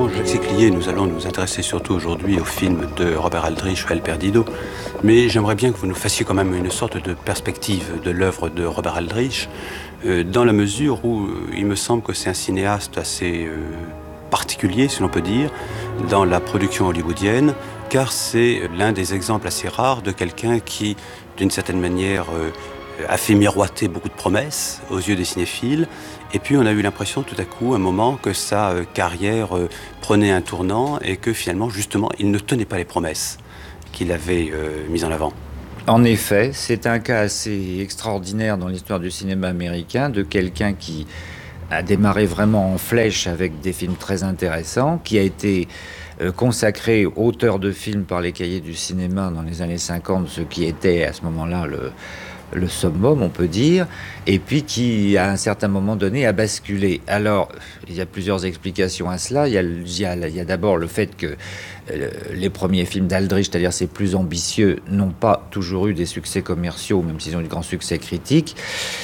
Évidemment, Jacques Séclier, nous allons nous intéresser surtout aujourd'hui au film de Robert Aldrich, El Perdido. Mais j'aimerais bien que vous nous fassiez quand même une sorte de perspective de l'œuvre de Robert Aldrich, dans la mesure où il me semble que c'est un cinéaste assez particulier, si l'on peut dire, dans la production hollywoodienne, car c'est l'un des exemples assez rares de quelqu'un qui, d'une certaine manière, a fait miroiter beaucoup de promesses aux yeux des cinéphiles. Et puis on a eu l'impression tout à coup, un moment, que sa carrière prenait un tournant et que finalement, justement, il ne tenait pas les promesses qu'il avait mises en avant. En effet, c'est un cas assez extraordinaire dans l'histoire du cinéma américain de quelqu'un qui a démarré vraiment en flèche avec des films très intéressants, qui a été consacré auteur de films par les cahiers du cinéma dans les années 50, ce qui était à ce moment-là le summum, on peut dire, et puis qui, à un certain moment donné, a basculé. Alors, il y a plusieurs explications à cela. Il y a d'abord le fait que les premiers films d'Aldrich, c'est-à-dire ses plus ambitieux, n'ont pas toujours eu des succès commerciaux, même s'ils ont eu de grands succès critiques.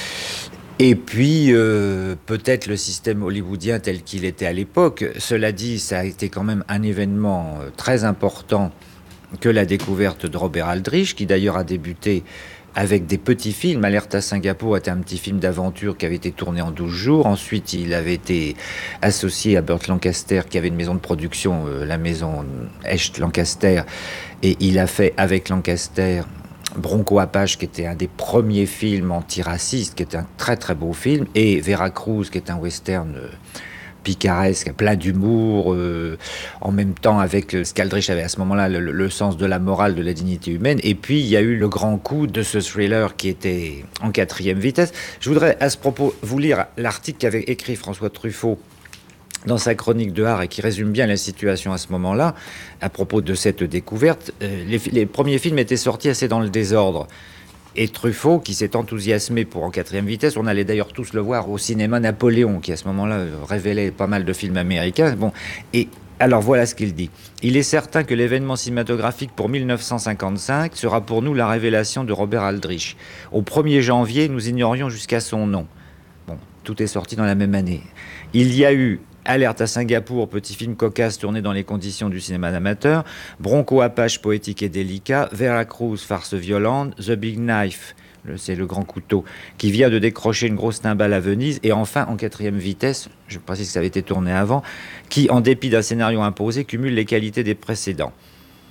Et puis, peut-être le système hollywoodien tel qu'il était à l'époque. Cela dit, ça a été quand même un événement très important que la découverte de Robert Aldrich, qui d'ailleurs a débuté avec des petits films. Alerte à Singapour était un petit film d'aventure qui avait été tourné en 12 jours. Ensuite, il avait été associé à Burt Lancaster, qui avait une maison de production, la maison Hecht Lancaster. Et il a fait avec Lancaster Bronco Apache, qui était un des premiers films antiraciste, qui était un très très beau film, et Veracruz, qui est un western picaresque, plein d'humour, en même temps avec ce qu'Aldrich avait à ce moment-là, le sens de la morale, de la dignité humaine. Et puis, il y a eu le grand coup de ce thriller qui était en 4e vitesse. Je voudrais, à ce propos, vous lire l'article qu'avait écrit François Truffaut dans sa chronique de Art et qui résume bien la situation à ce moment-là, à propos de cette découverte. Les premiers films étaient sortis assez dans le désordre. Et Truffaut, qui s'est enthousiasmé pour En 4e vitesse, on allait d'ailleurs tous le voir au cinéma Napoléon, qui à ce moment-là révélait pas mal de films américains. Bon, et alors voilà ce qu'il dit. Il est certain que l'événement cinématographique pour 1955 sera pour nous la révélation de Robert Aldrich. Au 1er janvier, nous ignorions jusqu'à son nom. Bon, tout est sorti dans la même année. Il y a eu Alerte à Singapour, petit film cocasse tourné dans les conditions du cinéma d'amateur. Bronco Apache, poétique et délicat. Veracruz, farce violente. The Big Knife, c'est le grand couteau, qui vient de décrocher une grosse timbale à Venise. Et enfin, En 4e vitesse, je précise que ça avait été tourné avant, qui, en dépit d'un scénario imposé, cumule les qualités des précédents.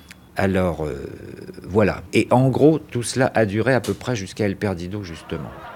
Alors, voilà. Et en gros, tout cela a duré à peu près jusqu'à El Perdido, justement.